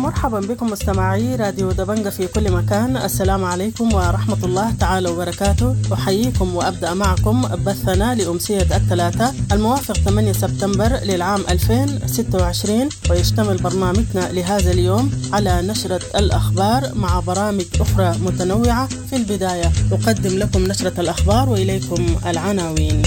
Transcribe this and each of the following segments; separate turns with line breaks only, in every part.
مرحبا بكم مستمعي راديو دبنجة في كل مكان. السلام عليكم ورحمة الله تعالى وبركاته. أحييكم وأبدأ معكم بثنا لأمسية الثلاثاء الموافق 8 سبتمبر للعام 2026، ويشتمل برنامجنا لهذا اليوم على نشرة الأخبار مع برامج أخرى متنوعة. في البداية أقدم لكم نشرة الأخبار وإليكم العناوين.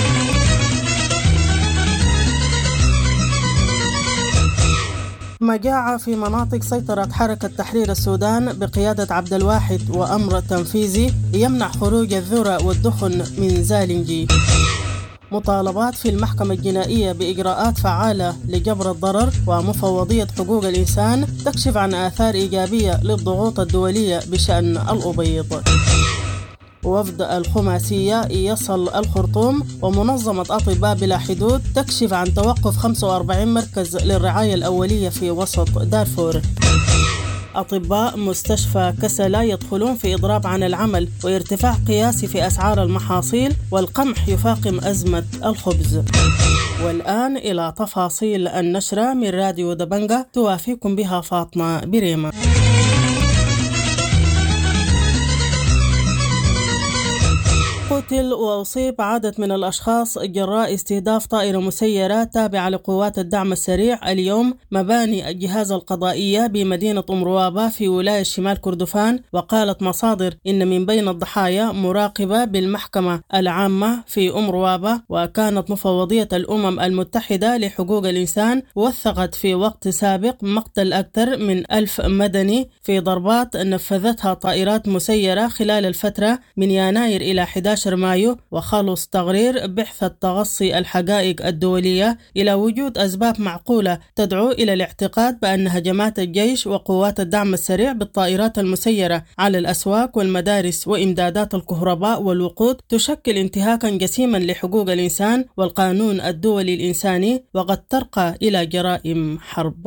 مجاعة في مناطق سيطرة حركة تحرير السودان بقيادة عبد الواحد وأمر تنفيذي يمنع خروج الذرة والدخن من زالنجي. مطالبات في المحكمة الجنائية بإجراءات فعالة لجبر الضرر، ومفوضية حقوق الإنسان تكشف عن آثار إيجابية للضغوط الدولية بشأن الأبيض. وفد الخماسية يصل الخرطوم، ومنظمة أطباء بلا حدود تكشف عن توقف 45 مركز للرعاية الأولية في وسط دارفور. أطباء مستشفى كسلا يدخلون في إضراب عن العمل، وارتفاع قياسي في أسعار المحاصيل، والقمح يفاقم أزمة الخبز. والآن إلى تفاصيل النشرة من راديو دبنجة، توافيكم بها فاطمة بريمة. قتل وأصيب عدد من الأشخاص جراء استهداف طائرة مسيرة تابعة لقوات الدعم السريع اليوم مباني الجهاز القضائية بمدينة أم روابة في ولاية شمال كردفان. وقالت مصادر إن من بين الضحايا مراقبة بالمحكمة العامة في أم روابة. وكانت مفوضية الأمم المتحدة لحقوق الإنسان وثقت في وقت سابق مقتل أكثر من 1000 مدني في ضربات نفذتها طائرات مسيرة خلال الفترة من يناير إلى 11 مايو. وخلص تقرير بعثة تغطي الحقائق الدولية إلى وجود أسباب معقولة تدعو إلى الاعتقاد بأن هجمات الجيش وقوات الدعم السريع بالطائرات المسيرة على الأسواق والمدارس وإمدادات الكهرباء والوقود تشكل انتهاكا جسيما لحقوق الإنسان والقانون الدولي الإنساني، وقد ترقى إلى جرائم حرب.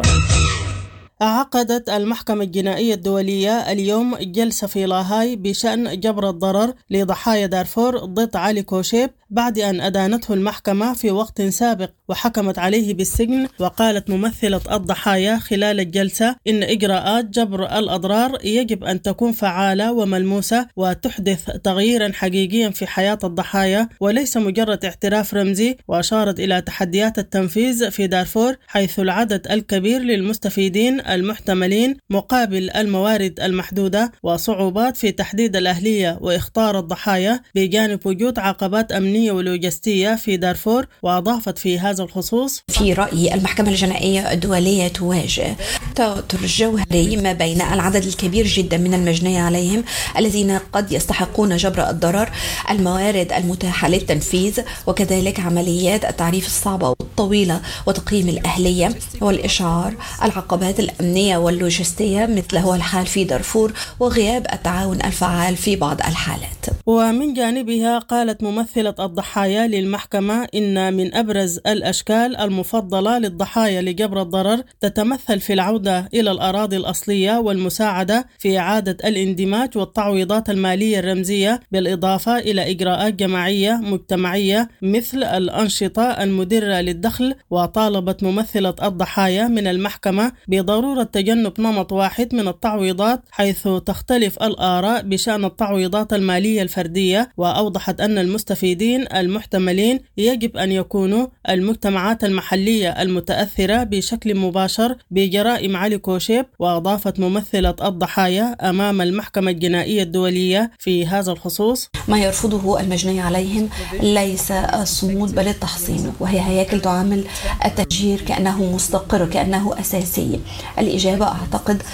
عقدت المحكمة الجنائية الدولية اليوم جلسة في لاهاي بشأن جبر الضرر لضحايا دارفور ضد علي كوشيب بعد أن أدانته المحكمة في وقت سابق وحكمت عليه بالسجن. وقالت ممثلة الضحايا خلال الجلسة إن إجراءات جبر الأضرار يجب أن تكون فعالة وملموسة وتحدث تغييرا حقيقيا في حياة الضحايا وليس مجرد اعتراف رمزي. وأشارت إلى تحديات التنفيذ في دارفور حيث العدد الكبير للمستفيدين المحتملين مقابل الموارد المحدودة، وصعوبات في تحديد الأهلية وإختار الضحايا بجانب وجود عقبات أمنية ولوجستية في دارفور. وأضافت في هذا الخصوص:
في رأيي المحكمة الجنائية الدولية تواجه توتر جوهري ما بين العدد الكبير جدا من المجني عليهم الذين قد يستحقون جبر الضرر، الموارد المتاحة للتنفيذ، وكذلك عمليات التعريف الصعبة والطويلة وتقييم الأهلية والإشعار، العقبات الأمنية واللوجستية مثل هو الحال في دارفور، وغياب التعاون الفعال في بعض الحالات.
ومن جانبها قالت ممثلة الضحايا للمحكمة إن من أبرز الأشكال المفضلة للضحايا لجبر الضرر تتمثل في العودة إلى الأراضي الأصلية والمساعدة في إعادة الاندماج والتعويضات المالية الرمزية، بالإضافة إلى إجراءات جماعية مجتمعية مثل الأنشطة المدرة للدخل. وطالبت ممثلة الضحايا من المحكمة بضرورة تجنب نمط واحد من التعويضات حيث تختلف الآراء بشأن التعويضات المالية الفردية. وأوضحت أن المستفيدين المحتملين يجب أن يكونوا المجتمعات المحلية المتأثرة بشكل مباشر بجرائم علي كوشيب. وأضافت ممثلة الضحايا أمام المحكمة الجنائية الدولية في هذا الخصوص:
ما يرفضه المجني عليهم ليس الصمود بل التحصين، وهي هياكل تعامل التشجير كأنه مستقر كأنه أساسي. الإجابة أعتقد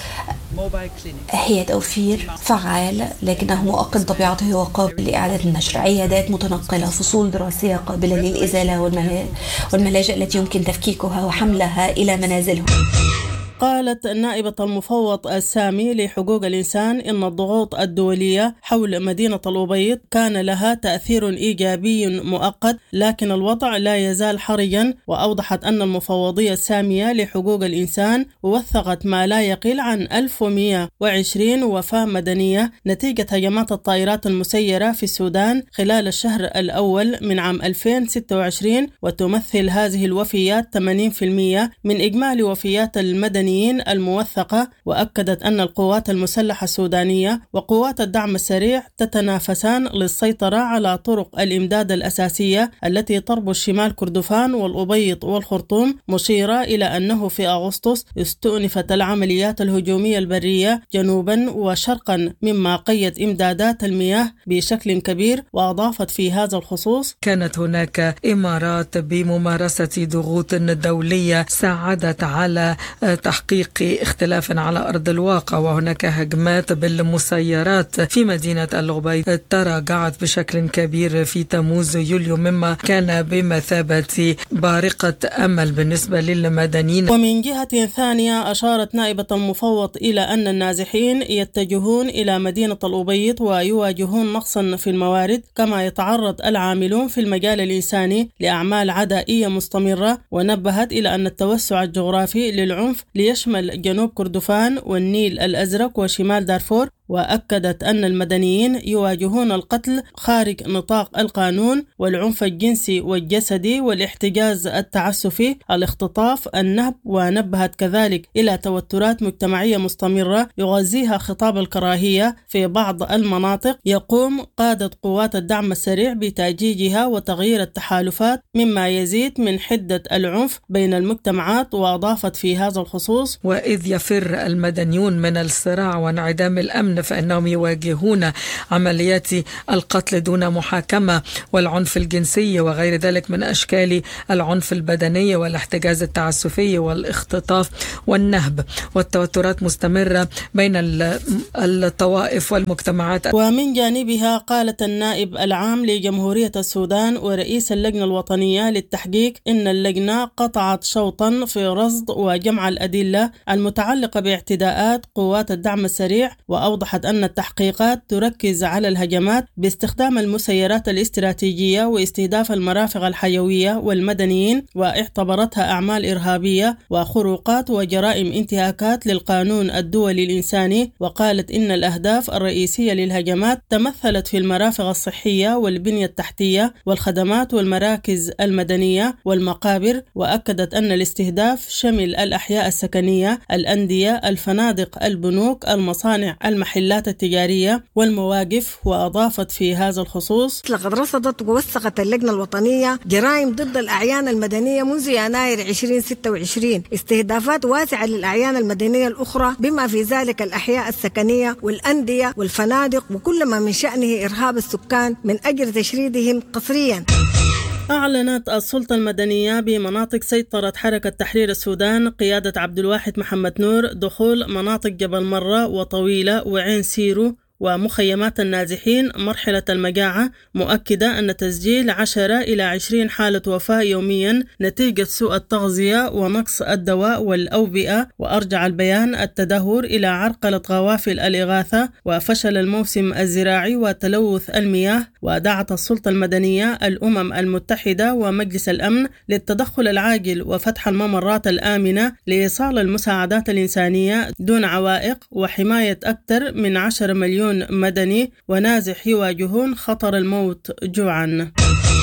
هي توفير فعال لكنه مؤقت طبيعته وقابل لإعادة النشر، عيادات متنقلة، فصول دراسية قابلة للإزالة والملاجئ التي يمكن تفكيكها وحملها إلى منازلهم.
قالت نائبة المفوض السامي لحقوق الإنسان إن الضغوط الدولية حول مدينة الأبيض كان لها تأثير إيجابي مؤقت، لكن الوضع لا يزال حرجا. وأوضحت أن المفوضية السامية لحقوق الإنسان وثقت ما لا يقل عن 1120 وفاة مدنية نتيجة هجمات الطائرات المسيرة في السودان خلال الشهر الأول من عام 2026، وتمثل هذه الوفيات 80% من إجمالي وفيات المدنيين المدنيين الموثقة، وأكدت أن القوات المسلحة السودانية وقوات الدعم السريع تتنافسان للسيطرة على طرق الإمداد الأساسية التي تربط شمال كردفان والأبيض والخرطوم، مشيرة إلى أنه في أغسطس استؤنفت العمليات الهجومية البرية جنوبا وشرقا مما قيد إمدادات المياه بشكل كبير. وأضافت في هذا الخصوص:
كانت هناك إمارات بممارسة ضغوط دولية ساعدت على تحقيق اختلاف على أرض الواقع، وهناك هجمات بالمسيرات في مدينة الأبيض تراجعت بشكل كبير في تموز يوليو، مما كان بمثابة بارقة أمل بالنسبة للمدنيين.
ومن جهة ثانية أشارت نائبة المفوض إلى أن النازحين يتجهون إلى مدينة الأبيض ويواجهون نقصا في الموارد، كما يتعرض العاملون في المجال الإنساني لأعمال عدائية مستمرة. ونبهت إلى أن التوسع الجغرافي للعنف ليشمل جنوب كردفان والنيل الأزرق وشمال دارفور. وأكدت أن المدنيين يواجهون القتل خارج نطاق القانون والعنف الجنسي والجسدي والاحتجاز التعسفي، الاختطاف، النهب. ونبهت كذلك إلى توترات مجتمعية مستمرة يغذيها خطاب الكراهية في بعض المناطق، يقوم قادة قوات الدعم السريع بتأجيجها وتغيير التحالفات مما يزيد من حدة العنف بين المجتمعات. وأضافت في هذا الخصوص:
وإذ يفر المدنيون من الصراع وانعدام الأمن فإنهم يواجهون عمليات القتل دون محاكمة والعنف الجنسي وغير ذلك من أشكال العنف البدني والاحتجاز التعسفي والاختطاف والنهب، والتوترات مستمرة بين الطوائف والمجتمعات.
ومن جانبها قالت النائب العام لجمهورية السودان ورئيس اللجنة الوطنية للتحقيق إن اللجنة قطعت شوطا في رصد وجمع الأدلة المتعلقة باعتداءات قوات الدعم السريع. وأوضحت أن التحقيقات تركز على الهجمات باستخدام المسيرات الاستراتيجية واستهداف المرافق الحيوية والمدنيين، واعتبرتها أعمال إرهابية وخروقات وجرائم انتهاكات للقانون الدولي الإنساني. وقالت إن الأهداف الرئيسية للهجمات تمثلت في المرافق الصحية والبنية التحتية والخدمات والمراكز المدنية والمقابر. وأكدت أن الاستهداف شمل الأحياء السكنية، الأندية، الفنادق، البنوك، المصانع، المحلات التجارية والمواقف. وأضافت في هذا الخصوص:
لقد رصدت ووثقت اللجنة الوطنية جرائم ضد الأعيان المدنية منذ يناير 2026، استهدافات واسعة للأعيان المدنية الأخرى بما في ذلك الأحياء السكنية والأندية والفنادق، وكل ما من شأنه إرهاب السكان من أجل تشريدهم قسريا.
أعلنت السلطة المدنية بمناطق سيطرة حركة تحرير السودان قيادة عبد الواحد محمد نور دخول مناطق جبل مرة وطويلة وعين سيرو ومخيمات النازحين مرحلة المجاعة، مؤكدة أن تسجيل 10 إلى 20 حالة وفاة يوميا نتيجة سوء التغذية ونقص الدواء والأوبئة. وأرجع البيان التدهور إلى عرقلة غوافل الإغاثة وفشل الموسم الزراعي وتلوث المياه. ودعت السلطة المدنية الأمم المتحدة ومجلس الأمن للتدخل العاجل وفتح الممرات الآمنة لإيصال المساعدات الإنسانية دون عوائق وحماية أكثر من 10 مليون مدني ونازح يواجهون خطر الموت جوعا.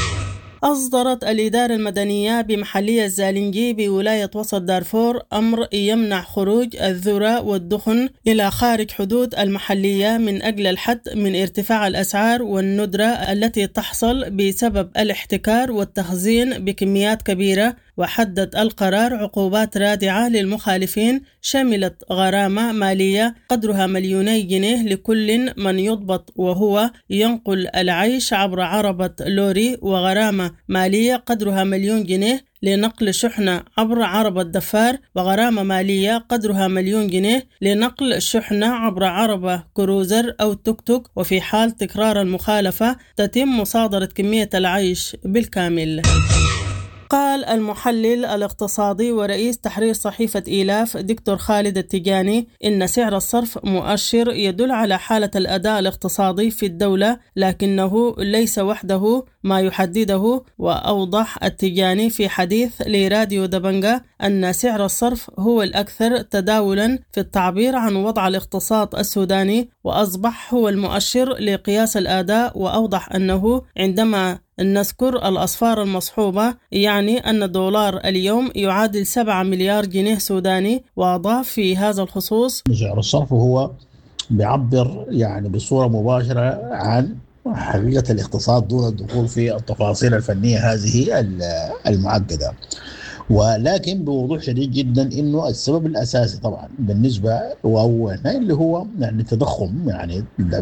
أصدرت الإدارة المدنية بمحلية الزالنجي بولاية وسط دارفور أمر يمنع خروج الذرة والدخن إلى خارج حدود المحلية من أجل الحد من ارتفاع الأسعار والندرة التي تحصل بسبب الاحتكار والتخزين بكميات كبيرة. وحدد القرار عقوبات رادعة للمخالفين شملت غرامة مالية قدرها 2,000,000 جنيه لكل من يضبط وهو ينقل العيش عبر عربة لوري، وغرامة مالية قدرها 1,000,000 جنيه لنقل شحنة عبر عربة دفار، وغرامة مالية قدرها 1,000,000 جنيه لنقل شحنة عبر عربة كروزر أو توك توك. وفي حال تكرار المخالفة تتم مصادرة كمية العيش بالكامل. قال المحلل الاقتصادي ورئيس تحرير صحيفة إيلاف دكتور خالد التجاني إن سعر الصرف مؤشر يدل على حالة الأداء الاقتصادي في الدولة، لكنه ليس وحده ما يحدده. وأوضح التجاني في حديث لراديو دبنجة أن سعر الصرف هو الأكثر تداولا في التعبير عن وضع الاقتصاد السوداني، وأصبح هو المؤشر لقياس الأداء. وأوضح أنه عندما نذكر الأصفار المصحوبة يعني أن الدولار اليوم يعادل 7 مليار جنيه سوداني. وأضاف في هذا الخصوص:
سعر الصرف هو بيعبر يعني بصورة مباشرة عن حقيقة الاقتصاد دون الدخول في التفاصيل الفنية هذه المعقدة، ولكن بوضوح شديد جدا انه السبب الاساسي طبعا بالنسبه اللي هو يعني التضخم. يعني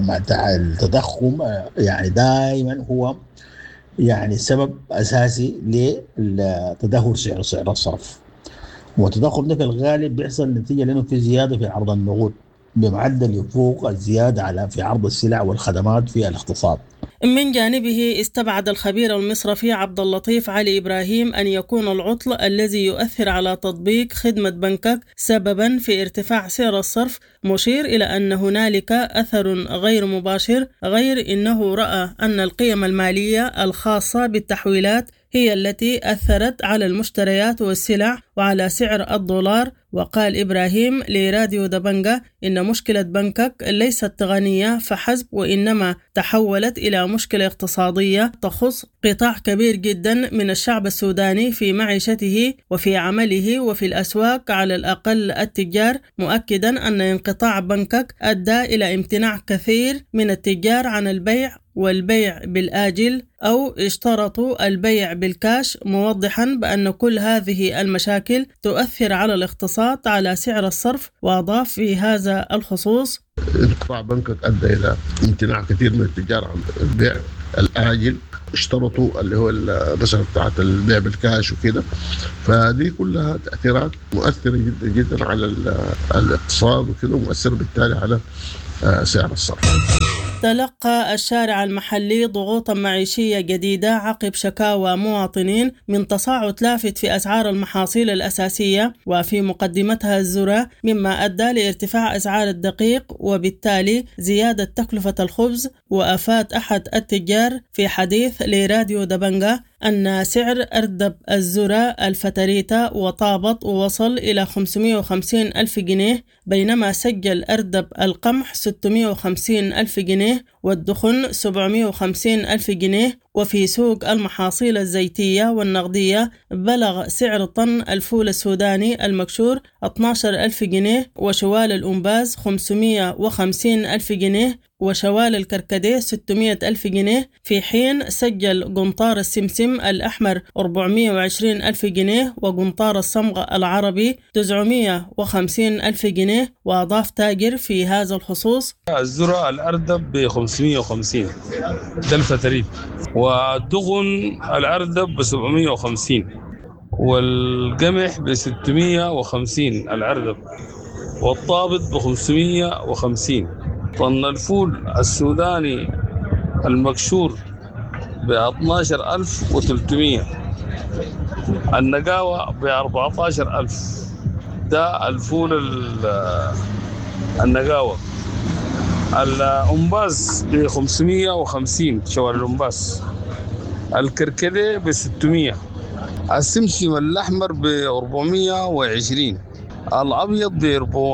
التضخم يعني دائما هو يعني سبب اساسي لتدهور سعر الصرف، والتضخم ده في الغالب بيحصل نتيجه لانه في زياده في عرض النقود بمعدل يفوق الزياده في عرض السلع والخدمات في الاقتصاد.
من جانبه استبعد الخبير المصرفي عبد اللطيف علي إبراهيم أن يكون العطل الذي يؤثر على تطبيق خدمة بنكك سببا في ارتفاع سعر الصرف، مشير إلى أن هنالك أثر غير مباشر، غير أنه رأى أن القيم المالية الخاصة بالتحويلات هي التي أثرت على المشتريات والسلع وعلى سعر الدولار. وقال إبراهيم لراديو دبنجة إن مشكلة بنكك ليست تقنية فحسب، وإنما تحولت إلى مشكلة اقتصادية تخص قطاع كبير جدا من الشعب السوداني في معيشته وفي عمله وفي الأسواق، على الأقل التجار، مؤكدا أن انقطاع بنكك أدى إلى امتناع كثير من التجار عن البيع والبيع بالآجل أو اشترطوا البيع بالكاش، موضحا بأن كل هذه المشاكل تؤثر على الاقتصاد على سعر الصرف. وأضاف في هذا الخصوص:
انقطاع بنكك أدى إلى امتناع كثير من التجار عن البيع الآجل، اشترطوا اللي هو المسألة بتاعت البيع بالكاش وكده. فدي كلها تأثيرات مؤثرة جدا جدا على الاقتصاد وكده، ومؤثرة بالتالي على سعر الصرف.
تلقى الشارع المحلي ضغوطا معيشية جديدة عقب شكاوى مواطنين من تصاعد لافت في أسعار المحاصيل الأساسية وفي مقدمتها الذرة، مما أدى لارتفاع أسعار الدقيق وبالتالي زيادة تكلفة الخبز. وأفاد أحد التجار في حديث لراديو دبنجة أن سعر أردب الذرة الفتريتا وطابط ووصل إلى 550 ألف جنيه، بينما سجل أردب القمح 650 ألف جنيه والدخن 750 ألف جنيه. وفي سوق المحاصيل الزيتية والنقدية بلغ سعر طن الفول السوداني المكشور 12 ألف جنيه، وشوال الأنباز 550 ألف جنيه، وشوال الكركديه 600 ألف جنيه، في حين سجل قنطار السمسم الأحمر 420 ألف جنيه وقنطار الصمغ العربي 950 ألف جنيه. وأضاف تاجر في هذا الخصوص:
الذرة الأردب ب 550 ده الفتريت، والدغن الأردب ب 750، والقمح ب 650 الأردب، والطابط ب 550. طن الفول السوداني المكشور ب 12300، النقاوة ب 14000. ده الفول النقاوة. الأنباز ب 550 شوال الأنباز، الكركديه ب 600، السمسم الأحمر ب 420، الأبيض ب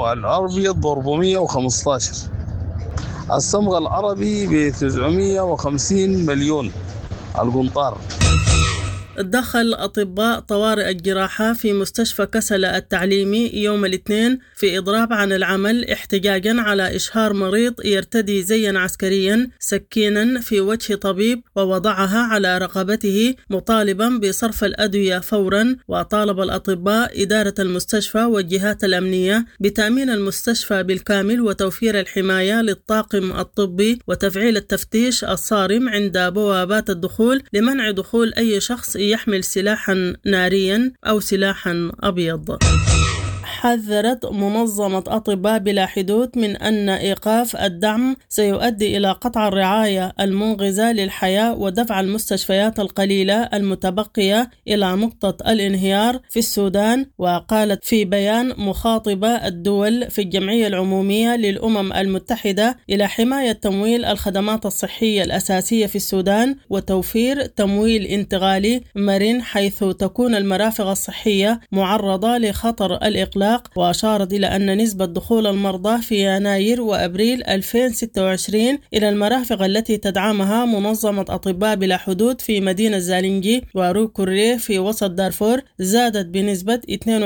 415، الصمغ العربي ب 950 مليون القنطار.
دخل أطباء طوارئ الجراحة في مستشفى كسلة التعليمي يوم الاثنين في إضراب عن العمل احتجاجا على إشهار مريض يرتدي زيا عسكريا سكينا في وجه طبيب ووضعها على رقبته، مطالبا بصرف الأدوية فورا. وطالب الأطباء إدارة المستشفى والجهات الأمنية بتأمين المستشفى بالكامل وتوفير الحماية للطاقم الطبي وتفعيل التفتيش الصارم عند بوابات الدخول لمنع دخول أي شخص يحمل سلاحا ناريا أو سلاحا أبيض. حذرت منظمة أطباء بلا حدود من أن إيقاف الدعم سيؤدي إلى قطع الرعاية المنقذة للحياة ودفع المستشفيات القليلة المتبقية إلى نقطة الانهيار في السودان. وقالت في بيان مخاطبة الدول في الجمعية العمومية للأمم المتحدة إلى حماية تمويل الخدمات الصحية الأساسية في السودان وتوفير تمويل انتقالي مرن حيث تكون المرافق الصحية معرضة لخطر الإقلاق. وأشارت إلى أن نسبة دخول المرضى في يناير وأبريل 2026 إلى المرافق التي تدعمها منظمة أطباء بلا حدود في مدينة زالنجي وروكوري في وسط دارفور زادت بنسبة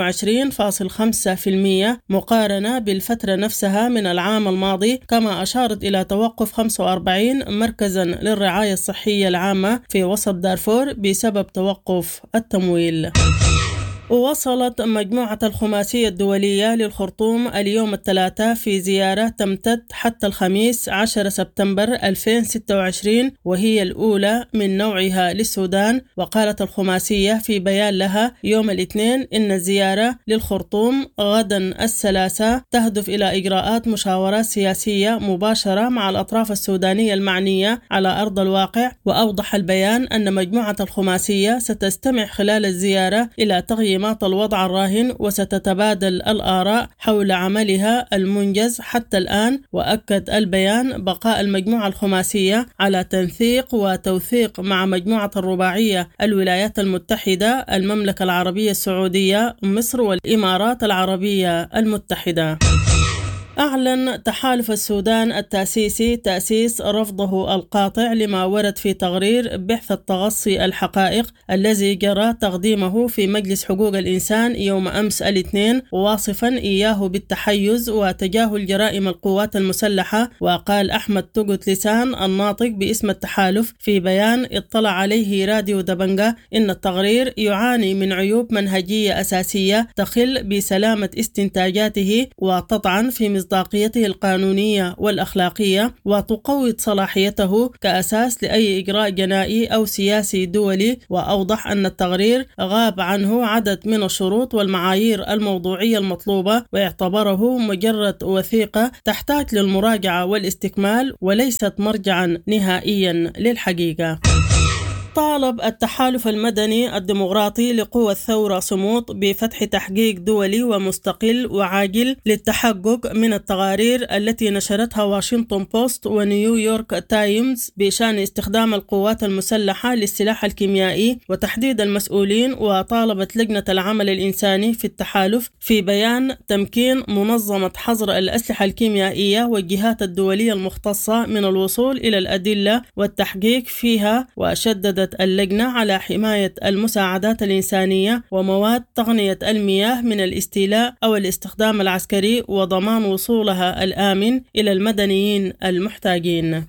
22.5% مقارنة بالفترة نفسها من العام الماضي. كما أشارت إلى توقف 45 مركزا للرعاية الصحية العامة في وسط دارفور بسبب توقف التمويل. ووصلت مجموعة الخماسية الدولية للخرطوم اليوم الثلاثاء في زيارة تمتد حتى الخميس 10 سبتمبر 2026 وهي الأولى من نوعها للسودان. وقالت الخماسية في بيان لها يوم الاثنين إن الزيارة للخرطوم غدا الثلاثاء تهدف إلى إجراءات مشاورات سياسية مباشرة مع الأطراف السودانية المعنية على أرض الواقع. وأوضح البيان أن مجموعة الخماسية ستستمع خلال الزيارة إلى تقييمات الوضع الراهن وستتبادل الآراء حول عملها المنجز حتى الآن. وأكد البيان بقاء المجموعة الخماسية على تنسيق وتوثيق مع مجموعة الرباعية الولايات المتحدة المملكة العربية السعودية مصر والإمارات العربية المتحدة. أعلن تحالف السودان التأسيسي تأسيس رفضه القاطع لما ورد في تقرير بحث التغصي الحقائق الذي جرى تقديمه في مجلس حقوق الإنسان يوم أمس الاثنين واصفا إياه بالتحيز وتجاهل جرائم القوات المسلحة. وقال أحمد تقت لسان الناطق باسم التحالف في بيان اطلع عليه راديو دبنجة إن التقرير يعاني من عيوب منهجية أساسية تخل بسلامة استنتاجاته وتطعن في مصداقيته القانونية والأخلاقية وتقوض صلاحيته كأساس لأي إجراء جنائي أو سياسي دولي. وأوضح أن التقرير غاب عنه عدد من الشروط والمعايير الموضوعية المطلوبة واعتبره مجرد وثيقة تحتاج للمراجعة والاستكمال وليست مرجعا نهائيا للحقيقة. طالب التحالف المدني الديمقراطي لقوى الثورة صمود بفتح تحقيق دولي ومستقل وعاجل للتحقق من التقارير التي نشرتها واشنطن بوست ونيويورك تايمز بشأن استخدام القوات المسلحة للسلاح الكيميائي وتحديد المسؤولين. وطالبت لجنة العمل الإنساني في التحالف في بيان تمكين منظمة حظر الأسلحة الكيميائية والجهات الدولية المختصة من الوصول إلى الأدلة والتحقيق فيها. وشددت اللجنة على حماية المساعدات الإنسانية ومواد تقنية المياه من الاستيلاء أو الاستخدام العسكري وضمان وصولها الآمن إلى المدنيين المحتاجين.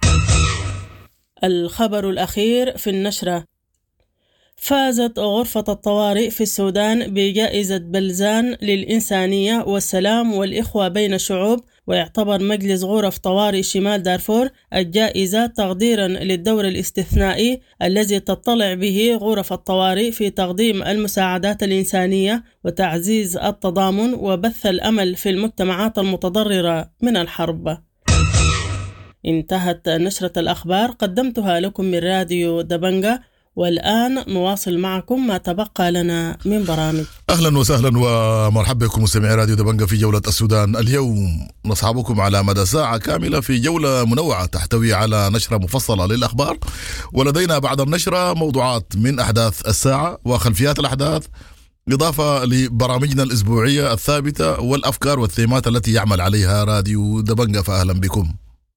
الخبر الأخير في النشرة: فازت غرفة الطوارئ في السودان بجائزة بلزان للإنسانية والسلام والإخوة بين الشعوب. ويعتبر مجلس غرف طوارئ شمال دارفور الجائزة تقديرا للدور الاستثنائي الذي تطلع به غرف الطوارئ في تقديم المساعدات الإنسانية وتعزيز التضامن وبث الأمل في المجتمعات المتضررة من الحرب. انتهت نشرة الأخبار قدمتها لكم من راديو دبنجة، والآن نواصل معكم ما تبقى لنا من برامج.
أهلا وسهلا ومرحبا بكم مستمعي راديو دبنجة في جولة السودان. اليوم نصحبكم على مدى ساعة كاملة في جولة منوعة تحتوي على نشرة مفصلة للأخبار، ولدينا بعد النشرة موضوعات من أحداث الساعة وخلفيات الأحداث، إضافة لبرامجنا الأسبوعية الثابتة والأفكار والثيمات التي يعمل عليها راديو دبنجة. فأهلا بكم.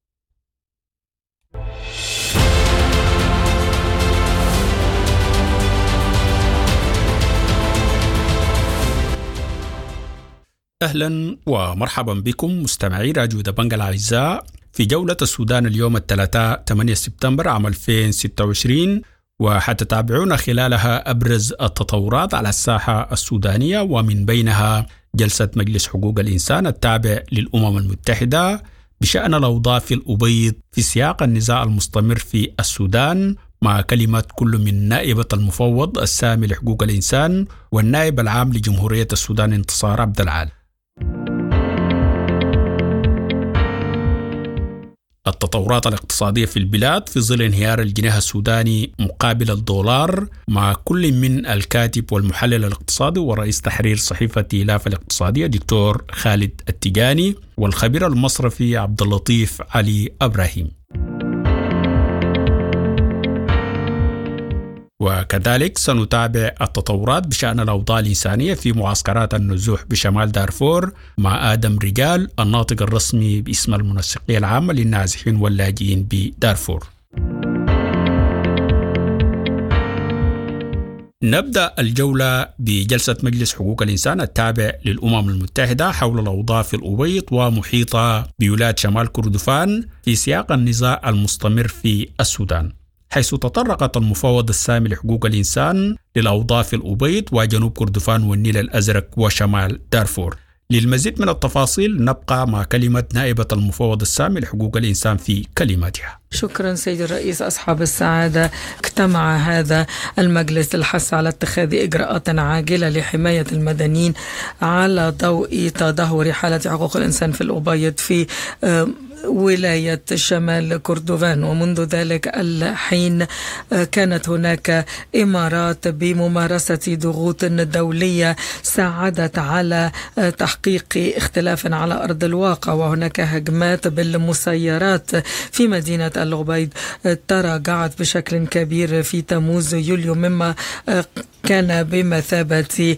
أهلا ومرحبا بكم مستمعي راديو دبنجة الأعزاء في جولة السودان اليوم الثلاثاء 8 سبتمبر عام 2026، وحتتابعون خلالها أبرز التطورات على الساحة السودانية، ومن بينها جلسة مجلس حقوق الإنسان التابع للأمم المتحدة بشأن الأوضاع في الأبيض في سياق النزاع المستمر في السودان، مع كلمة كل من نائبة المفوض السامي لحقوق الإنسان والنائب العام لجمهورية السودان انتصار عبد العال. التطورات الاقتصادية في البلاد في ظل انهيار الجنيه السوداني مقابل الدولار، مع كل من الكاتب والمحلل الاقتصادي ورئيس تحرير صحيفة إلاف الاقتصادية دكتور خالد التجاني والخبير المصرفي عبد اللطيف علي إبراهيم. وكذلك سنتابع التطورات بشأن الأوضاع الإنسانية في معسكرات النزوح بشمال دارفور مع آدم رجال الناطق الرسمي باسم المنسقية العامة للنازحين واللاجئين بدارفور. نبدأ الجولة بجلسة مجلس حقوق الإنسان التابع للأمم المتحدة حول الأوضاع في الأبيض ومحيطها بولاية شمال كردفان في سياق النزاع المستمر في السودان، حيث تطرقت المفوض السامي لحقوق الإنسان للأوضاع في الأبيض وجنوب كردفان والنيل الأزرق وشمال دارفور. للمزيد من التفاصيل نبقى مع كلمة نائبة المفوض السامي لحقوق الإنسان في كلماتها.
شكرا سيد الرئيس. أصحاب السعادة، اجتمع هذا المجلس للحث على اتخاذ إجراءات عاجلة لحماية المدنيين على ضوء تدهور حالة حقوق الإنسان في الأبيض في ولاية شمال كردفان. ومنذ ذلك الحين كانت هناك إمارات بممارسة ضغوط دولية ساعدت على تحقيق اختلاف على أرض الواقع، وهناك هجمات بالمسيرات في مدينة الأبيض تراجعت بشكل كبير في تموز يوليو، مما كان بمثابة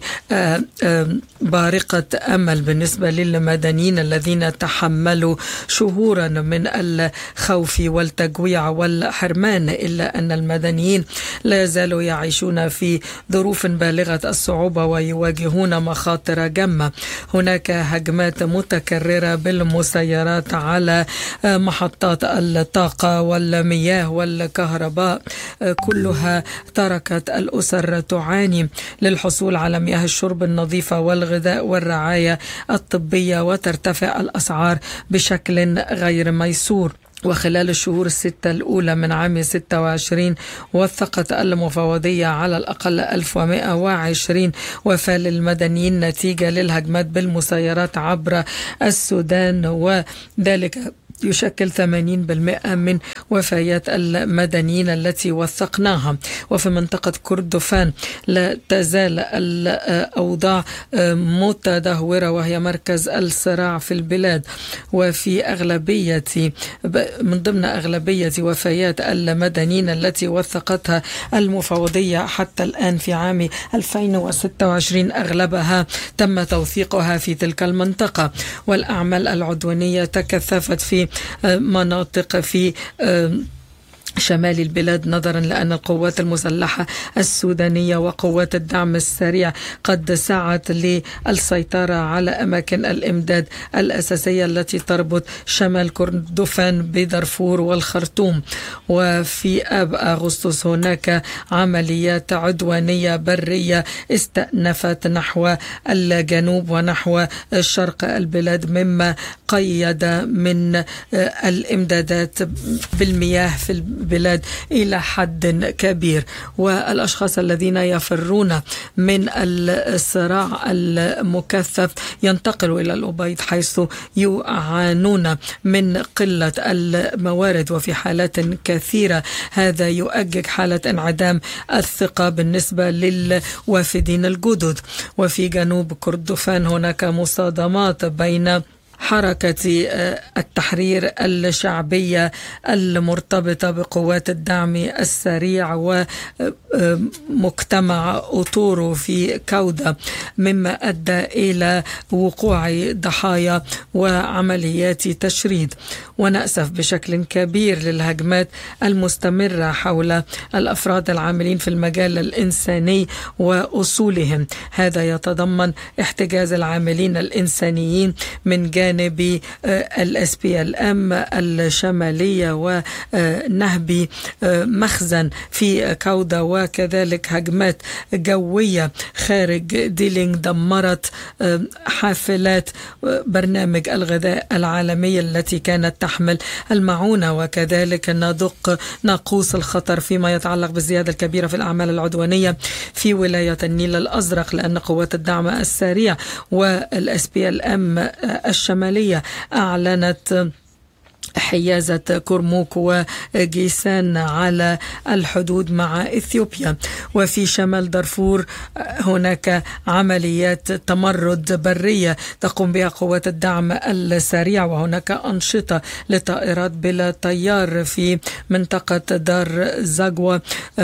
بارقة أمل بالنسبة للمدنيين الذين تحملوا شهورا من الخوف والتجويع والحرمان، إلا أن المدنيين لا يزالوا يعيشون في ظروف بالغة الصعوبة ويواجهون مخاطر جمة. هناك هجمات متكررة بالمسيرات على محطات الطاقة والمياه والكهرباء، كلها تركت الأسر تعاني للحصول على مياه الشرب النظيفة والغذاء والرعاية الطبية، وترتفع الأسعار بشكل غير ميسور. وخلال الشهور الستة الأولى من عام 26 وثقت المفوضية على الأقل 1120 وفاة للمدنيين نتيجة للهجمات بالمسيرات عبر السودان، وذلك يشكل 80% من وفيات المدنيين التي وثقناها. وفي منطقة كردفان لا تزال الأوضاع متدهورة، وهي مركز الصراع في البلاد، وفي من ضمن أغلبية وفيات المدنيين التي وثقتها المفوضية حتى الآن في عام 2026 أغلبها تم توثيقها في تلك المنطقة. والأعمال العدوانية تكثفت في مناطق في شمال البلاد، نظرا لأن القوات المسلحة السودانية وقوات الدعم السريع قد سعت للسيطرة على أماكن الإمداد الأساسية التي تربط شمال كردفان بدارفور والخرطوم. وفي آب أغسطس هناك عمليات عدوانية برية استأنفت نحو الجنوب ونحو شرق البلاد، مما قيد من الإمدادات بالمياه في البلاد إلى حد كبير. والأشخاص الذين يفرون من الصراع المكثف ينتقلوا إلى الأبيض، حيث يعانون من قلة الموارد، وفي حالات كثيرة هذا يؤجج حالة انعدام الثقة بالنسبة للوافدين الجدد. وفي جنوب كردفان هناك مصادمات بين حركة التحرير الشعبية المرتبطة بقوات الدعم السريع ومجتمع أوتورو في كودة، مما أدى إلى وقوع ضحايا وعمليات تشريد. ونأسف بشكل كبير للهجمات المستمرة حول الأفراد العاملين في المجال الإنساني وأصولهم. هذا يتضمن احتجاز العاملين الإنسانيين من جانب الSPLM الشمالية ونهب مخزن في كودة، وكذلك هجمات جوية خارج ديلينغ دمرت حافلات برنامج الغذاء العالمي التي كانت تحمل المعونة. وكذلك ندق ناقوس الخطر فيما يتعلق بالزيادة الكبيرة في الأعمال العدوانية في ولاية النيل الأزرق، لأن قوات الدعم السريع والSPLM الشمالية أعلنت حيازة كرموك وجيسان على الحدود مع إثيوبيا. وفي شمال دارفور هناك عمليات تمرد برية تقوم بها قوات الدعم السريع، وهناك أنشطة لطائرات بلا طيار في منطقة دار زاغوا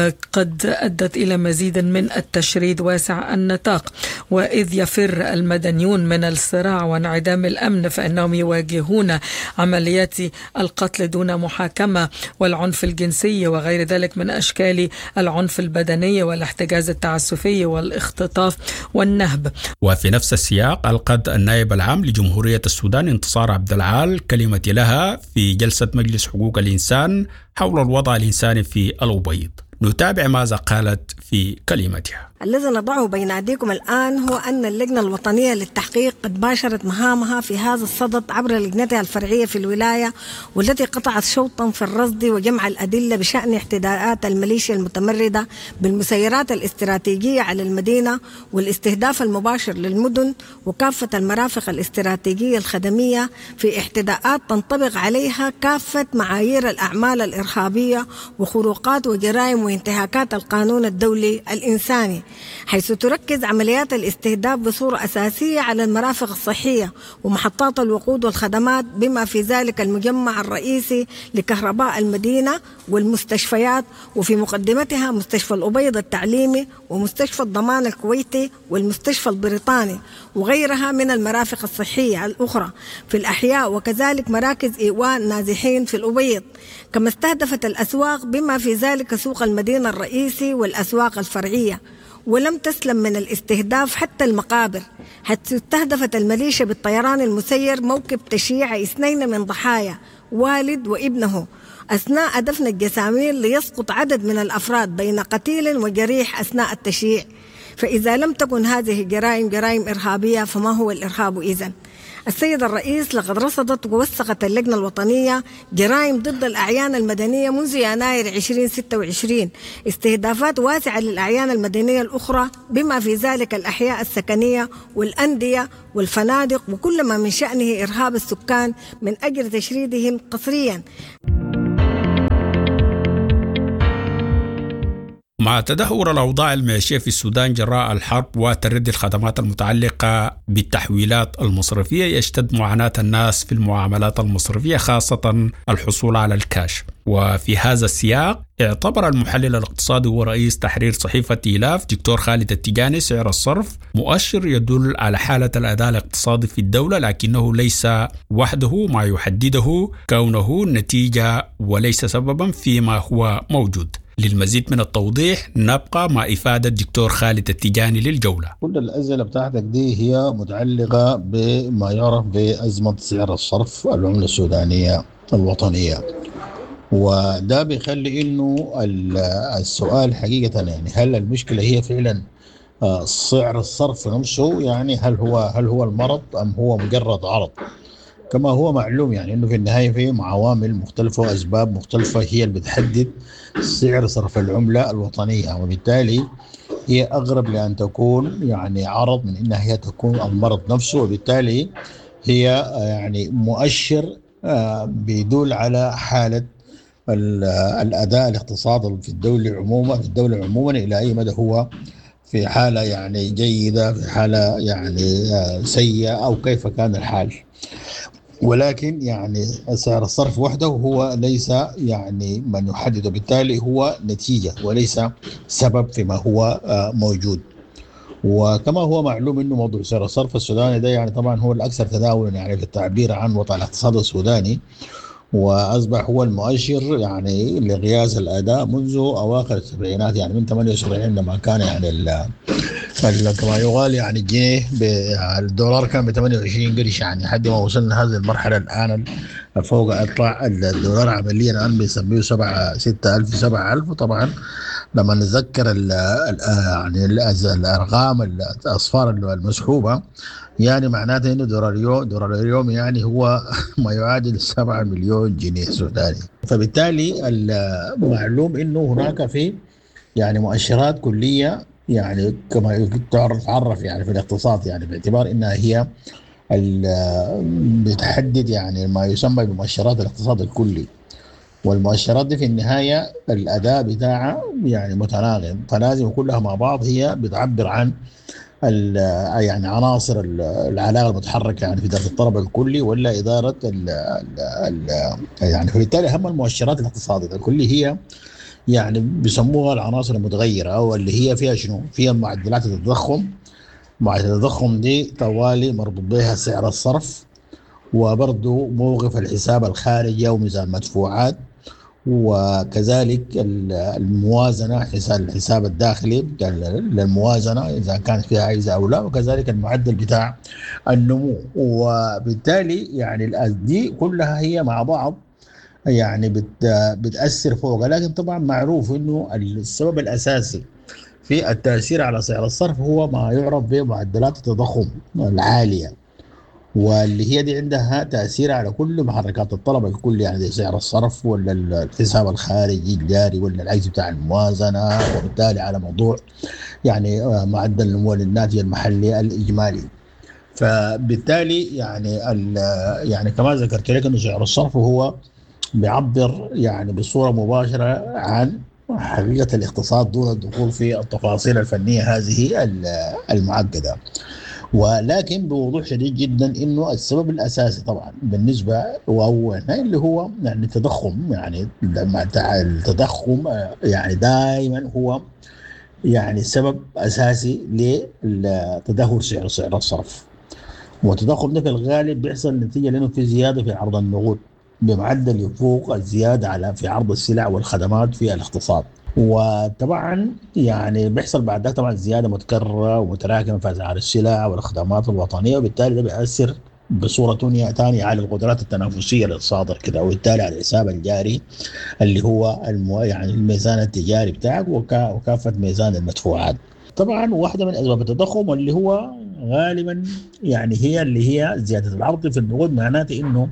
قد أدت إلى مزيد من التشريد واسع النطاق. وإذ يفر المدنيون من الصراع وانعدام الأمن فإنهم يواجهون عمليات القتل دون محاكمة والعنف الجنسي وغير ذلك من أشكال العنف البدني والاحتجاز التعسفي والاختطاف والنهب.
وفي نفس السياق ألقت النائب العام لجمهورية السودان انتصار عبد العال كلمة لها في جلسة مجلس حقوق الإنسان حول الوضع الإنساني في الأبيض. نتابع ماذا قالت في كلمتها.
الذي نضعه بين أيديكم الآن هو أن اللجنة الوطنية للتحقيق قد باشرت مهامها في هذا الصدد عبر لجنتها الفرعية في الولاية، والتي قطعت شوطا في الرصد وجمع الأدلة بشأن اعتداءات الميليشيا المتمردة بالمسيرات الاستراتيجية على المدينة والاستهداف المباشر للمدن وكافة المرافق الاستراتيجية الخدمية في اعتداءات تنطبق عليها كافة معايير الأعمال الإرهابية وخروقات وجرائم وانتهاكات القانون الدولي الإنساني، حيث تركز عمليات الاستهداف بصورة أساسية على المرافق الصحية ومحطات الوقود والخدمات، بما في ذلك المجمع الرئيسي لكهرباء المدينة والمستشفيات، وفي مقدمتها مستشفى الأبيض التعليمي ومستشفى الضمان الكويتي والمستشفى البريطاني وغيرها من المرافق الصحية الأخرى في الأحياء، وكذلك مراكز إيواء نازحين في الأبيض. كما استهدفت الأسواق بما في ذلك سوق المدينة الرئيسي والأسواق الفرعية. ولم تسلم من الاستهداف حتى المقابر، حتى استهدفت الميليشيا بالطيران المسير موكب تشييع 2 من ضحايا والد وابنه أثناء دفن الجسامير، ليسقط عدد من الأفراد بين قتيل وجريح أثناء التشييع. فإذا لم تكن هذه جرائم إرهابية فما هو الإرهاب إذن؟ السيد الرئيس، لقد رصدت ووثقت اللجنة الوطنية جرائم ضد الأعيان المدنية منذ يناير 2026، استهدافات واسعة للأعيان المدنية الأخرى بما في ذلك الأحياء السكنية والأندية والفنادق وكل ما من شأنه إرهاب السكان من أجل تشريدهم قسريا.
مع تدهور الأوضاع المعيشية في السودان جراء الحرب وتردي الخدمات المتعلقة بالتحويلات المصرفية، يشتد معاناة الناس في المعاملات المصرفية، خاصة الحصول على الكاش. وفي هذا السياق اعتبر المحلل الاقتصادي ورئيس تحرير صحيفة إيلاف دكتور خالد التجاني سعر الصرف مؤشر يدل على حالة الأداء الاقتصادي في الدولة، لكنه ليس وحده ما يحدده كونه نتيجة وليس سببا فيما هو موجود. للمزيد من التوضيح نبقى مع إفادة الدكتور خالد التجاني للجولة.
كل الأسئلة بتاعتك دي هي متعلقة بما يعرف بأزمة سعر الصرف العملة السودانية الوطنية، وده بيخلي إنه السؤال حقيقة يعني هل المشكلة هي فعلا سعر الصرف نفسه، يعني هل هو المرض أم هو مجرد عرض؟ كما هو معلوم يعني إنه في النهاية في عوامل مختلفة وأسباب مختلفة هي اللي بتحدد سعر صرف العملة الوطنية، وبالتالي هي أقرب لأن تكون يعني عرض من إنها هي تكون المرض نفسه، وبالتالي هي يعني مؤشر بيدل على حالة الأداء الاقتصادي في الدولة عموما إلى أي مدى هو في حالة يعني جيدة، في حالة يعني سيئة، أو كيف كان الحال. ولكن يعني سعر الصرف وحده هو ليس يعني من يحدده، بالتالي هو نتيجة وليس سبب فيما هو موجود. وكما هو معلوم انه موضوع سعر الصرف السوداني ده يعني طبعا هو الاكثر تداولا يعني في التعبير عن وضع الاقتصاد السوداني، واصبح هو المؤشر يعني لقياس الاداء منذ اواخر السبعينات، يعني من 78 لما كان يعني كما يقال يعني الجنيه الدولار كان ب 28 قرش، يعني لحد ما وصلنا هذه المرحله الان فوق اطلع الدولار عمليا الان بيسميه 6000 7000. وطبعا لما نتذكر يعني الارقام الاصفار المسحوبه، يعني معناته انه دولار اليوم يعني هو ما يعادل 7 مليون جنيه سوداني. فبالتالي المعلوم انه هناك في يعني مؤشرات كليه يعني كما تعرف يعني في الاقتصاد، يعني باعتبار انها هي بتحدد يعني ما يسمى بمؤشرات الاقتصاد الكلي. والمؤشرات دي في النهاية الأداء بتاعها يعني متناغم، فلازم كلها مع بعض هي بتعبر عن يعني عناصر العلاقة المتحركة يعني في إدارة الطلب الكلي ولا إدارة ال يعني. فبالتالي أهم المؤشرات الاقتصادية الكلي هي يعني بيسموها العناصر المتغيرة أو اللي هي فيها شنو؟ فيها معدلات التضخم. معدلات التضخم دي طوالي مربوط بها سعر الصرف، وبرضه موقف الحساب الخارجي أو ميزان المدفوعات، وكذلك الموازنة الحساب الداخلي للموازنة إذا كانت فيها عجز أو لا، وكذلك المعدل بتاع النمو. وبالتالي يعني دي كلها هي مع بعض يعني بتأثر فوقها. لكن طبعا معروف إنه السبب الأساسي في التأثير على سعر الصرف هو ما يعرف بمعدلات التضخم العالية، واللي هي دي عندها تأثير على كل محركات الطلب الكل يعني زي سعر الصرف ولا الحساب الخارجي الجاري ولا العجز بتاع الموازنة، وبالتالي على موضوع يعني معدل النمو الناتج المحلي الإجمالي. فبالتالي يعني كما ذكرت لك إنه سعر الصرف هو بيعبر يعني بصورة مباشرة عن حقيقة الاقتصاد دون الدخول في التفاصيل الفنية هذه المعقدة. ولكن بوضوح شديد جدا انه السبب الاساسي طبعا بالنسبه اللي هو يعني التضخم. يعني التضخم يعني دائما هو يعني سبب اساسي لتدهور سعر الصرف. والتضخم ده في الغالب بيحصل نتيجه لانه في زياده في عرض النقود بمعدل يفوق الزياده في عرض السلع والخدمات في الاقتصاد. وطبعا يعني بيحصل بعد ذلك طبعا زياده متكرره ومتراكمه في اسعار السلع والخدمات الوطنيه، وبالتالي ده بيأثر بصوره ثانيه على القدرات التنافسيه للصادر كده، وبالتالي على الحساب الجاري اللي هو يعني الميزان التجاري بتاعك وكافه ميزان المدفوعات. طبعا واحده من اسباب التضخم اللي هو غالبا يعني هي زياده العرض في النقود، معناته انه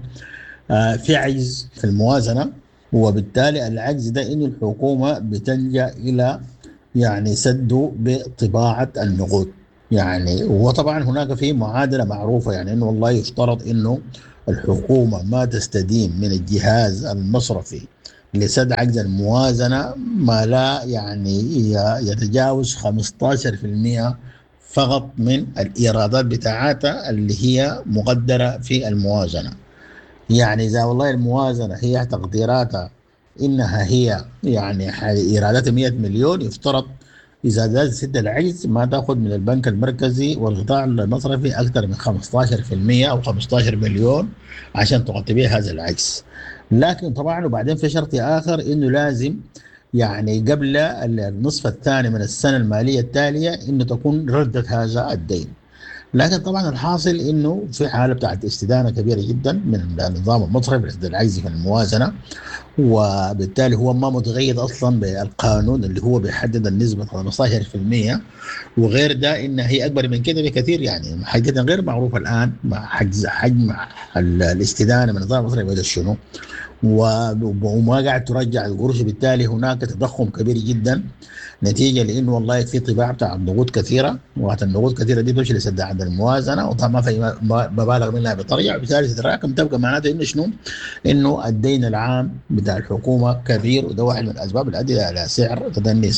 في عجز في الموازنه، وبالتالي العجز ده إنه الحكومة بتلجأ إلى يعني سده بطباعة النقود. يعني وطبعا هناك في معادلة معروفة يعني إنه والله يفترض إنه الحكومة ما تستدين من الجهاز المصرفي لسد عجز الموازنة ما لا يعني يتجاوز 15% فقط من الإيرادات بتاعتها اللي هي مقدرة في الموازنة. يعني إذا والله الموازنة هي تقديراتها إنها هي يعني إيراداتها 100 مليون، يفترض إذا زاد سد العجز ما تأخذ من البنك المركزي والقطاع المصرفي أكثر من 15% أو 15 مليون عشان تغطي بها هذا العجز. لكن طبعا وبعدين في شرط آخر إنه لازم يعني قبل النصف الثاني من السنة المالية التالية إنه تكون ردت هذا الدين. لكن طبعا الحاصل انه في حاله بتاعت استدانه كبيره جدا من النظام المصرفي لسد العجز في الموازنه، وبالتالي هو ما متغير اصلا بالقانون اللي هو بيحدد النسبه 15%، وغير ده انها هي اكبر من كده بكثير. يعني حقيقه غير معروف الان مع حجم الاستدانه من النظام المصرفي بدأ شنو، وما قاعد ترجع القروش. بالتالي هناك تضخم كبير جدا نتيجه لانه والله في طباعه بتاع النقود كثيره، النقود كثيره دي تمشي لسد عند الموازنه وطبعا ما في مبالغ منها بطريقه، وبالتالي تتراكم تبقى معناته انه شنو؟ انه الدين العام بتاع الحكومه كبير، وده واحد من الاسباب اللي ادى الى تدني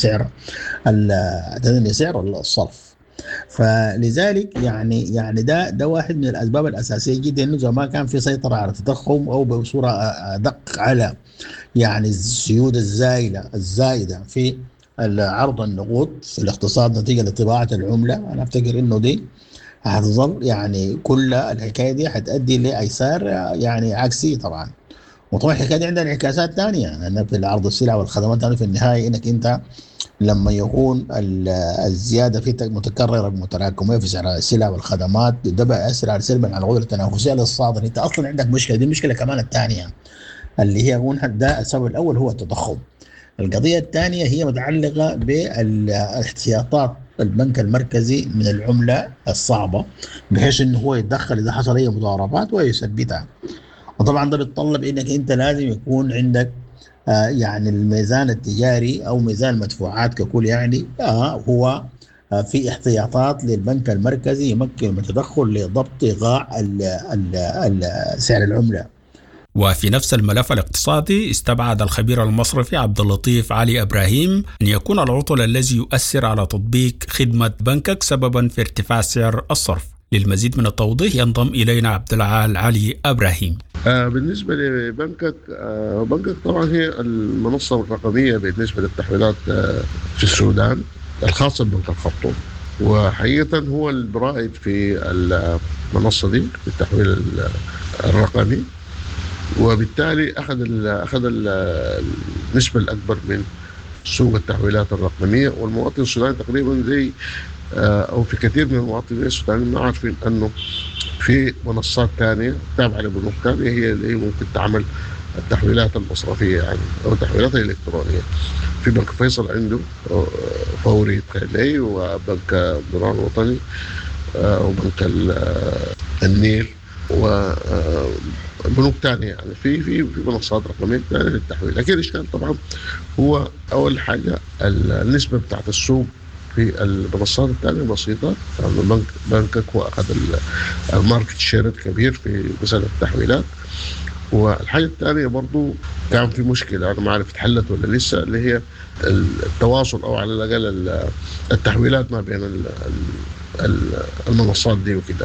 سعر الصرف. فلذلك يعني ده واحد من الاسباب الاساسيه جدا انه اذا ما كان في سيطره على التضخم او بصوره ادق على يعني السيوله الزايده في عرض النقود في الاقتصاد نتيجه لطباعه العمله، انا افتكر انه دي هتظل يعني كل الحكايه دي هتؤدي لايسار يعني عكسي طبعا. وطبعا الحكايه دي عندها انعكاسات ثانيه يعني في عرض السلع والخدمات. في النهايه انك انت لما يكون الزياده في متكرره متراكميه في سعر السلع والخدمات ده بيأثر سلبا على القدره التنافسيه للصادر. انت اصلا عندك مشكله، دي المشكله كمان الثانيه اللي هي ده السبب الاول هو التضخم. القضيه الثانيه هي متعلقه بالاحتياطات البنك المركزي من العمله الصعبه، بحيث انه هو يتدخل اذا حصل اي مضاربات ويثبتها. وطبعا ده بيتطلب انك انت لازم يكون عندك يعني الميزان التجاري او ميزان المدفوعات ككل يعني هو في احتياطات للبنك المركزي يمكن من التدخل لضبط إيقاع سعر العملة.
وفي نفس الملف الاقتصادي استبعد الخبير المصرفي عبد اللطيف علي إبراهيم أن يكون العطل الذي يؤثر على تطبيق خدمة بنكك سببا في ارتفاع سعر الصرف. للمزيد من التوضيح ينضم إلينا عبد العال علي إبراهيم.
بالنسبة لبنكك بنكك طبعا هي المنصة الرقمية بالنسبة للتحويلات في السودان الخاصة ببنك الخرطوم، وحقيقة هو الرائد في المنصة دي في التحويل الرقمي، وبالتالي أخذ النسبة الأكبر من سوق التحويلات الرقمية. والمواطن السوداني تقريبا زي أو في كثير من المواطنين السودانيين ما عارفين أنه في منصات تانية تابعة لبنوك تانية هي اللي ممكن تعمل التحويلات المصرفية يعني أو التحويلات الإلكترونية. في بنك فيصل عنده فوري تخيلي، وبنك الضمان الوطني، وبنك النيل، وبنوك تانية يعني في منصات رقمية تانية للتحويل. لكن الإشكال طبعا هو أول حاجة النسبة بتاعت السوق في المنصات الثانية بسيطة، يعني بنكك هو أخذ الماركت شير الكبير في مسألة التحويلات. والحاجة الثانية برضو كان في مشكلة أنا ما أعرف اتحلت ولا لسه، اللي هي التواصل أو على الأقل التحويلات ما بين المنصات دي وكده.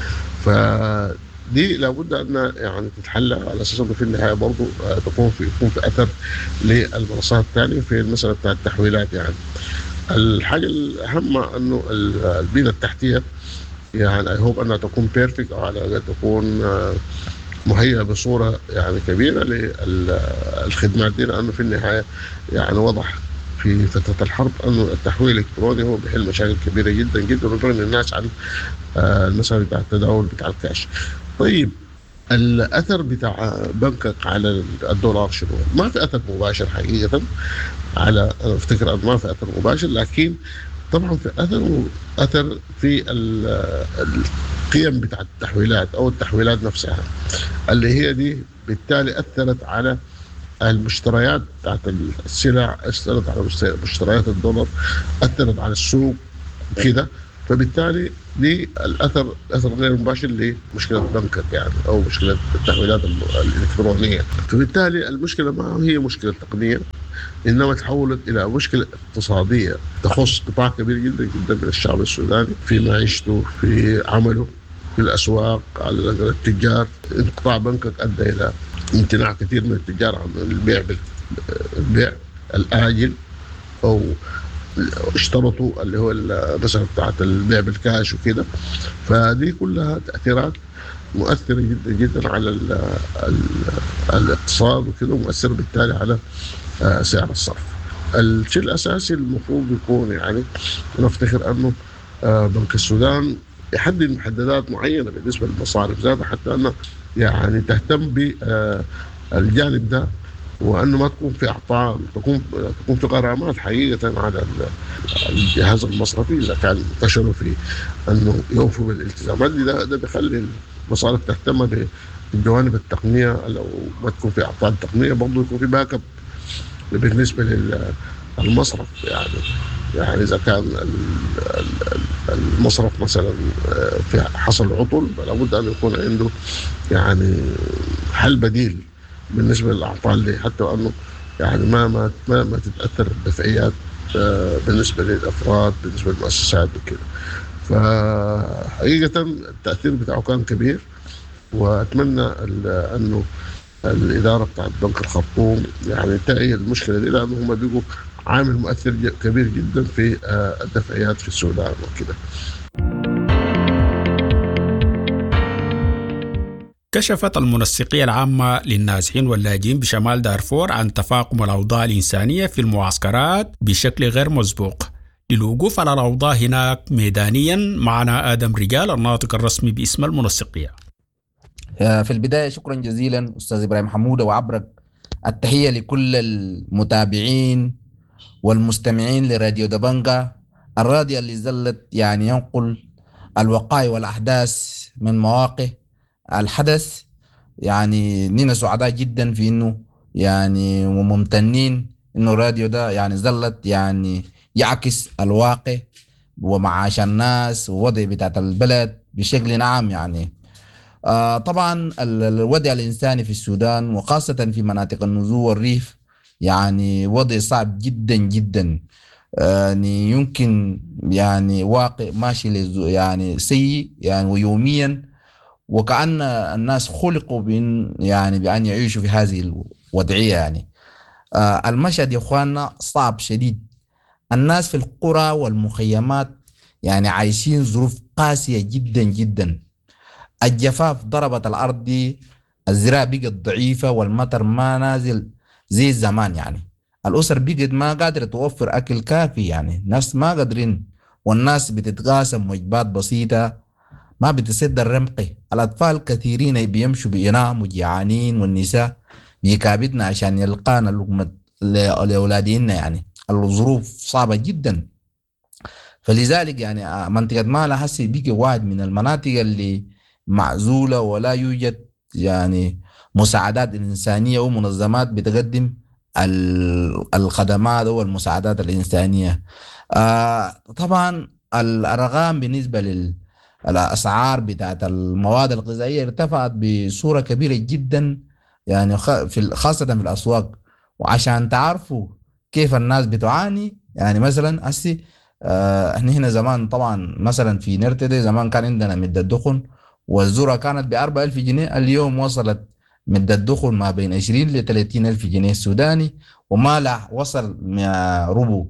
فدي لابد أن يعني تتحل على أساس أنه في النهاية برضو يكون في أثر للمنصات الثانية في المسألة بتاعت التحويلات. يعني الحاجة الأهم أنه البنية التحتية يعني I hope أنها تكون بيرفكت أو على الأقل تكون مهيئة بصورة يعني كبيرة للخدمات دي، لأنه في النهاية يعني وضح في فترة الحرب أنه التحويل الإلكتروني هو بيحل مشاكل كبيرة جدا جدا وبيغني الناس عن المسألة بتاع التداول بتاع الكاش. طيب الأثر بتاع بنكك على الدولار شنو؟ ما في أثر مباشر حقيقة على أنا أفتكر أنه ما في أثر مباشر، لكن طبعا في أثر في القيم بتاع التحويلات أو التحويلات نفسها اللي هي دي بالتالي أثرت على المشتريات بتاعت السلع، أثرت على مشتريات الدولار، أثرت على السوق كده. فبالتالي دي الأثر غير مباشر لمشكلة بنكك يعني أو مشكلة التحويلات الإلكترونية. فبالتالي المشكلة ما هي مشكلة تقنية، إنما تحولت إلى مشكلة اقتصادية تخص قطاع كبير جدا جدا من الشعب السوداني في معيشته، في عمله، في الأسواق، على التجار. انقطاع بنكك أدى إلى امتناع كثير من التجار عن البيع الآجل أو اشترطوا اللي هو المسألة بتاعت البيع بالكاش وكده. فدي كلها تأثيرات مؤثرة جدا جدا على الاقتصاد وكده، ومؤثرة بالتالي على سعر الصرف. الشيء الأساسي المفروض يكون يعني أنا أفتكر أنه بنك السودان يحدد محددات معينة بالنسبة للمصارف ذاتها، حتى أنه يعني تهتم بالجانب ده، وأنه ما تكون في أعطال، تكون في غرامات حقيقة على الجهاز المصرفي إذا كان فشلوا في أنه يوفوا بالالتزامات دي. ده بيخلي المصارف تهتم بالجوانب التقنية، لو ما تكون في أعطال تقنية برضو يكون في باك اب بالنسبة للمصرف. يعني إذا كان المصرف مثلا في حصل عطل لابد أن يكون عنده يعني حل بديل بالنسبة للأعطال دي، حتى أنه يعني ما تتأثر الدفعيات بالنسبة للأفراد، بالنسبة للمؤسسات وكده. فحقيقة التأثير بتاعه كان كبير، وأتمنى أنه الإدارة بتاعت بنك الخرطوم يعني تأيي المشكلة دي، لأنه هم بيقوا عامل مؤثر كبير جدا في الدفعيات في السودان وكده.
كشفت المنسقية العامة للنازحين واللاجئين بشمال دارفور عن تفاقم الأوضاع الإنسانية في المعسكرات بشكل غير مسبوق. للوقوف على الأوضاع هناك ميدانيا معنا آدم رجال الناطق الرسمي باسم المنسقية.
في البداية شكرا جزيلا أستاذ إبراهيم حمودة، وعبرك التحية لكل المتابعين والمستمعين لراديو دبنجة الراديو اللي زلت يعني ينقل الوقائع والأحداث من مواقع الحدث. يعني نحن سعداء جدا في إنه يعني وممتنين إنه الراديو ده يعني زلت يعني يعكس الواقع ومعاش الناس ووضع بتاعت البلد بشكل عام يعني. طبعا الوضع الإنساني في السودان وخاصة في مناطق النزوع والريف يعني وضع صعب جدا جدا، يعني يمكن يعني واقع ماشي يعني سيء يعني ويوميا، وكأن الناس خلقوا بأن يعيشوا في هذه الوضعية يعني. المشهد يا اخواننا صعب شديد. الناس في القرى والمخيمات يعني عايشين ظروف قاسية جدا جدا. الجفاف ضربت الأرض دي، الزراعة بقت ضعيفة والمطر ما نازل زي زمان يعني. الأسر بقت ما قادرة توفر أكل كافي يعني، الناس ما قادرين، والناس بتتقاسم وجبات بسيطة ما بتسد الرمق. الأطفال كثيرين بيمشوا بيناموا جيعانين، والنساء بيكابدنا عشان يلقانا لقمة لأولادهن يعني. الظروف صعبة جدا. فلذلك يعني منطقة مالا حسي بيجي واحد من المناطق اللي معزولة ولا يوجد يعني مساعدات إنسانية ومنظمات بتقدم الخدمات والمساعدات الإنسانية. طبعا الأرقام بالنسبة للأسعار بتاعت المواد الغذائية ارتفعت بصورة كبيرة جدا يعني، خاصة في الأسواق. وعشان تعرفوا كيف الناس بتعاني يعني، مثلا احنا هنا زمان طبعا مثلا في نرتدي زمان كان عندنا مدة دخن والذرة كانت ب4,000 جنيه، اليوم وصلت مدة دخن ما بين 20 ل 30,000 جنيه السوداني، ومالح وصل ربو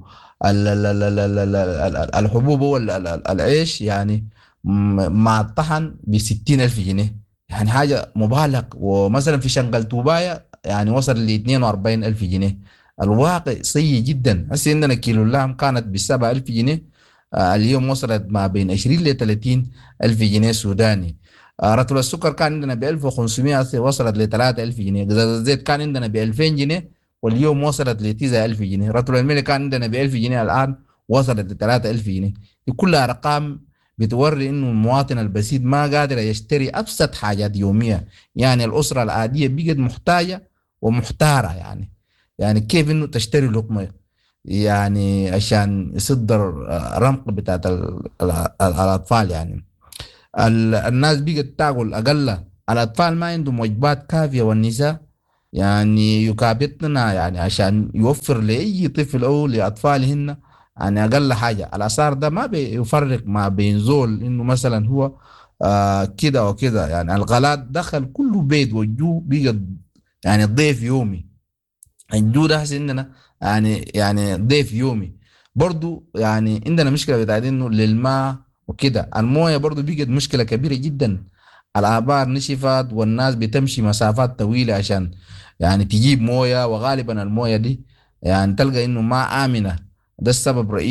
الحبوب والعيش يعني مع الطحن ب60,000 جنيه يعني حاجة مبالغ. ومثلا في شنقل توبايا يعني وصل ل 42,000 جنيه. الواقع سيء جدا. هسه عندنا كيلو اللحم كانت ب7,000 جنيه، اليوم وصلت ما بين 20 ل 30,000 جنيه سوداني. رطل السكر كان عندنا ب 1500 وصلت ل 3,000 جنيه. قزاز الزيت كان عندنا ب 2000 جنيه واليوم وصلت ل 9,000 جنيه. رطل الملح كان عندنا ب 1000 جنيه الآن وصلت ل 3,000 جنيه. دي كلها أرقام بتوري إنه المواطن البسيط ما قادر يشتري أبسط حاجات يومية يعني. الأسرة العادية بقت محتاجة ومحتارة يعني كيف إنه تشتري لقمة يعني عشان يسد الرمق بتاعت الأطفال يعني. الناس بقت تاكل أقل، الأطفال ما عندهم وجبات كافية، والنساء يعني يكابدنا يعني عشان يوفر لأي طفل أو لأطفالهن يعني أقل حاجة. الأسعار ده ما بيفرق ما بين زول إنه مثلا هو كده أو كده يعني. الغلاء دخل كله بيت، والجو بقى يعني ضيف يومي. الجو ده عندنا يعني ضيف يومي. برضو يعني عندنا مشكلة بتاعت إنه للماء وكده. الموية برضو بقت مشكلة كبيرة جدا. الآبار نشفت والناس بتمشي مسافات طويلة عشان يعني تجيب موية، وغالبا الموية دي يعني تلقى إنه ما آمنة. ده السبب رئيسي